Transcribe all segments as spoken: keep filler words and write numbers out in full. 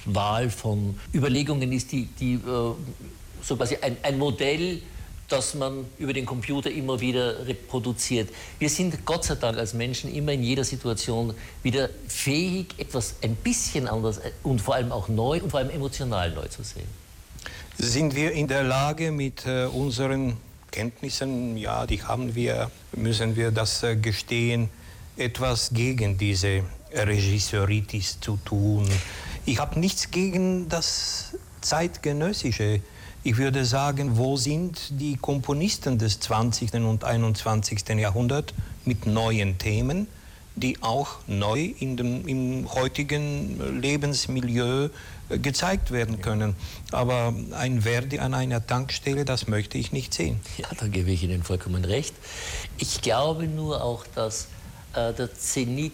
Wahl von Überlegungen ist, die, die äh, so quasi ein, ein Modell, das man über den Computer immer wieder reproduziert. Wir sind Gott sei Dank als Menschen immer in jeder Situation wieder fähig, etwas ein bisschen anders und vor allem auch neu und vor allem emotional neu zu sehen. Sind wir in der Lage, mit äh, unseren Kenntnissen, ja, die haben wir, müssen wir das äh, gestehen, etwas gegen diese Regisseuritis zu tun? Ich habe nichts gegen das Zeitgenössische. Ich würde sagen, wo sind die Komponisten des zwanzigsten und einundzwanzigsten Jahrhunderts mit neuen Themen, die auch neu in dem, im heutigen Lebensmilieu gezeigt werden können. Aber ein Verdi an einer Tankstelle, das möchte ich nicht sehen. Ja, da gebe ich Ihnen vollkommen recht. Ich glaube nur auch, dass äh, der Zenit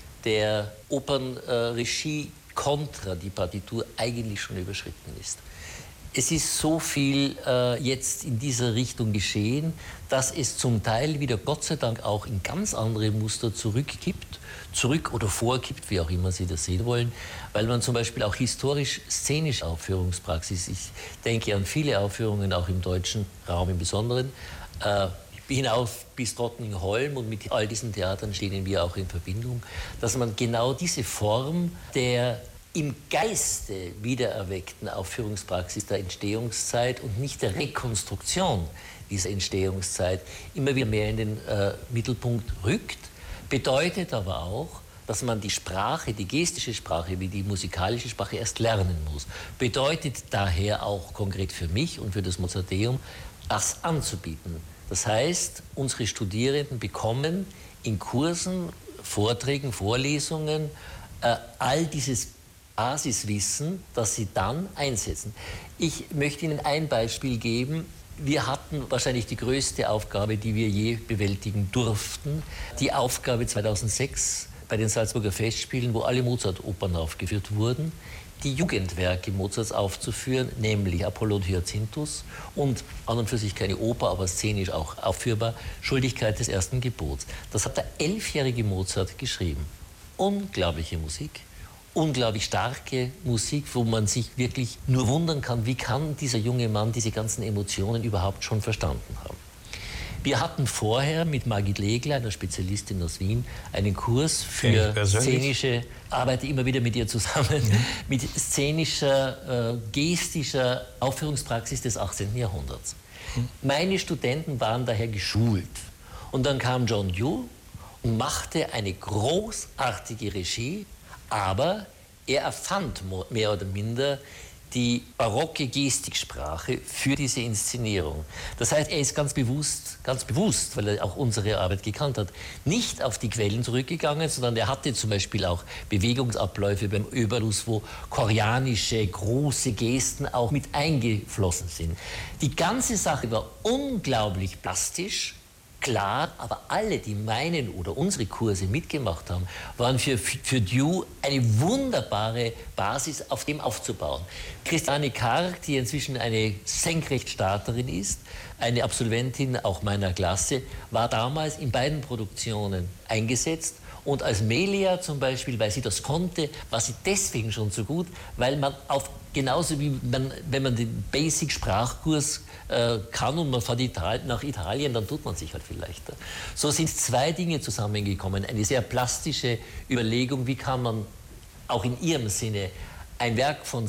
der Opernregie äh, kontra die Partitur eigentlich schon überschritten ist. Es ist so viel äh, jetzt in dieser Richtung geschehen, dass es zum Teil wieder Gott sei Dank auch in ganz andere Muster zurückgibt, zurück oder vorgibt, wie auch immer Sie das sehen wollen, weil man zum Beispiel auch historisch-szenische Aufführungspraxis, ich denke an viele Aufführungen, auch im deutschen Raum im Besonderen, äh, hinauf bis Drottningholm und mit all diesen Theatern stehen wir auch in Verbindung, dass man genau diese Form der im Geiste wiedererweckten Aufführungspraxis der Entstehungszeit und nicht der Rekonstruktion dieser Entstehungszeit immer wieder mehr in den äh, Mittelpunkt rückt, bedeutet aber auch, dass man die Sprache, die gestische Sprache wie die musikalische Sprache erst lernen muss. Bedeutet daher auch konkret für mich und für das Mozarteum, das anzubieten. Das heißt, unsere Studierenden bekommen in Kursen, Vorträgen, Vorlesungen äh, all dieses Basiswissen, das sie dann einsetzen. Ich möchte Ihnen ein Beispiel geben. Wir hatten wahrscheinlich die größte Aufgabe, die wir je bewältigen durften. Die Aufgabe zweitausendsechs bei den Salzburger Festspielen, wo alle Mozart-Opern aufgeführt wurden, die Jugendwerke Mozarts aufzuführen, nämlich Apollon und Hyacinthus und an und für sich keine Oper, aber szenisch auch aufführbar, Schuldigkeit des ersten Gebots. Das hat der elfjährige Mozart geschrieben. Unglaubliche Musik. Unglaublich starke Musik, wo man sich wirklich nur wundern kann, wie kann dieser junge Mann diese ganzen Emotionen überhaupt schon verstanden haben. Wir hatten vorher mit Margit Legler, einer Spezialistin aus Wien, einen Kurs für szenische, arbeite immer wieder mit ihr zusammen, mhm. mit szenischer, äh, gestischer Aufführungspraxis des achtzehnten Jahrhunderts. Mhm. Meine Studenten waren daher geschult. Und dann kam John Dewey und machte eine großartige Regie, aber er erfand mehr oder minder die barocke Gestiksprache für diese Inszenierung. Das heißt, er ist ganz bewusst, ganz bewusst, weil er auch unsere Arbeit gekannt hat, nicht auf die Quellen zurückgegangen, sondern er hatte zum Beispiel auch Bewegungsabläufe beim Oeberus, wo koreanische große Gesten auch mit eingeflossen sind. Die ganze Sache war unglaublich plastisch, klar, aber alle, die meinen oder unsere Kurse mitgemacht haben, waren für, für Dewey eine wunderbare Basis, auf dem aufzubauen. Christiane Karg, die inzwischen eine Senkrechtstarterin ist, eine Absolventin auch meiner Klasse, war damals in beiden Produktionen eingesetzt. Und als Melia zum Beispiel, weil sie das konnte, war sie deswegen schon so gut, weil man auf, genauso wie man, wenn man den Basic-Sprachkurs äh, kann und man fährt Ital- nach Italien, dann tut man sich halt viel leichter. So sind zwei Dinge zusammengekommen. Eine sehr plastische Überlegung, wie kann man auch in ihrem Sinne ein Werk von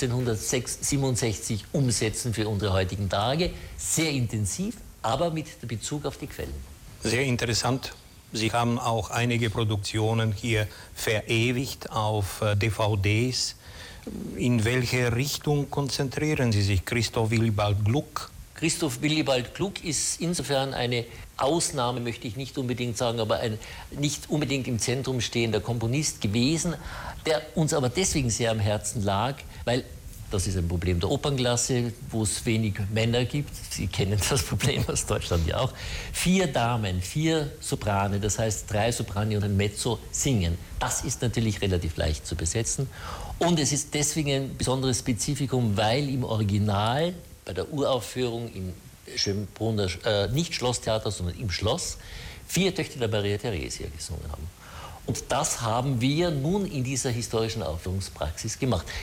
siebzehnhundertsiebenundsechzig umsetzen für unsere heutigen Tage. Sehr intensiv, aber mit Bezug auf die Quellen. Sehr interessant. Sie haben auch einige Produktionen hier verewigt auf äh, D V Ds. In welche Richtung konzentrieren Sie sich? Christoph Willibald Gluck? Christoph Willibald Gluck ist insofern eine Ausnahme, möchte ich nicht unbedingt sagen, aber ein nicht unbedingt im Zentrum stehender Komponist gewesen, der uns aber deswegen sehr am Herzen lag, weil das ist ein Problem der Opernklasse, wo es wenig Männer gibt. Sie kennen das Problem aus Deutschland ja auch. Vier Damen, vier Soprane, das heißt drei Soprane und ein Mezzo singen. Das ist natürlich relativ leicht zu besetzen. Und es ist deswegen ein besonderes Spezifikum, weil im Original, bei der Uraufführung im Schönbrunner, äh, nicht Schlosstheater, sondern im Schloss, vier Töchter der Maria Theresia gesungen haben. Und das haben wir nun in dieser historischen Aufführungspraxis gemacht.